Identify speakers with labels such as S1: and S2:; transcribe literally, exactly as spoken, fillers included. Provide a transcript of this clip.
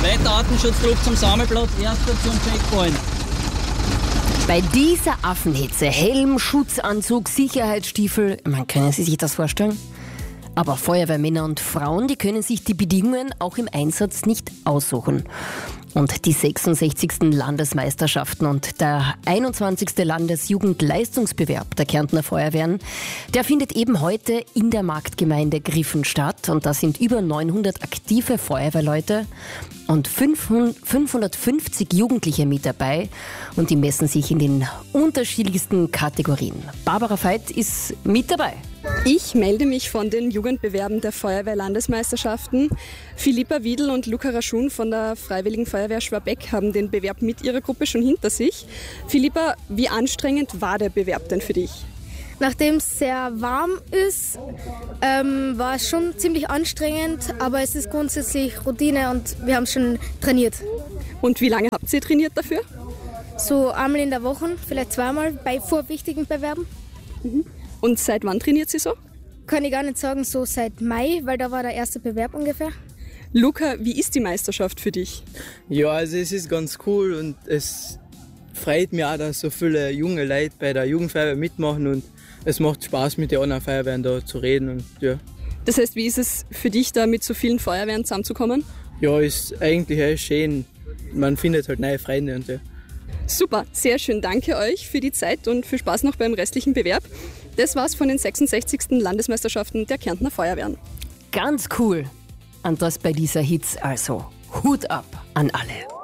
S1: Zweiter Artenschutzclub zum Sammelplatz, erster zum Checkpoint.
S2: Bei dieser Affenhitze, Helm, Schutzanzug, Sicherheitsstiefel, man können Sie sich das vorstellen? Aber Feuerwehrmänner und Frauen, die können sich die Bedingungen auch im Einsatz nicht aussuchen. Und die sechsundsechzigsten Landesmeisterschaften und der einundzwanzigste Landesjugendleistungsbewerb der Kärntner Feuerwehren, der findet eben heute in der Marktgemeinde Griffen statt. Und da sind über neunhundert aktive Feuerwehrleute und fünfhundertfünfzig Jugendliche mit dabei. Und die messen sich in den unterschiedlichsten Kategorien. Barbara Veit ist mit dabei.
S3: Ich melde mich von den Jugendbewerben der Feuerwehr-Landesmeisterschaften. Philippa Wiedl und Luca Raschun von der Freiwilligen Feuerwehr Schwabeck haben den Bewerb mit ihrer Gruppe schon hinter sich. Philippa, wie anstrengend war der Bewerb denn für dich?
S4: Nachdem es sehr warm ist, ähm, war es schon ziemlich anstrengend, aber es ist grundsätzlich Routine und wir haben schon trainiert.
S3: Und wie lange habt ihr trainiert dafür?
S4: So einmal in der Woche, vielleicht zweimal bei vor wichtigen Bewerben.
S3: Mhm. Und seit wann trainiert sie so?
S4: Kann ich gar nicht sagen, so seit Mai, weil da war der erste Bewerb ungefähr.
S3: Luca, wie ist die Meisterschaft für dich?
S5: Ja, also es ist ganz cool und es freut mich auch, dass so viele junge Leute bei der Jugendfeuerwehr mitmachen und es macht Spaß, mit den anderen Feuerwehren da zu reden. Und, ja.
S3: Das heißt, wie ist es für dich, da mit so vielen Feuerwehren zusammenzukommen?
S5: Ja, ist eigentlich echt schön. Man findet halt neue Freunde und ja.
S3: Super, sehr schön. Danke euch für die Zeit und viel Spaß noch beim restlichen Bewerb. Das war's von den sechsundsechzigsten Landesmeisterschaften der Kärntner Feuerwehren.
S2: Ganz cool. Und das bei dieser Hitze also. Hut ab an alle.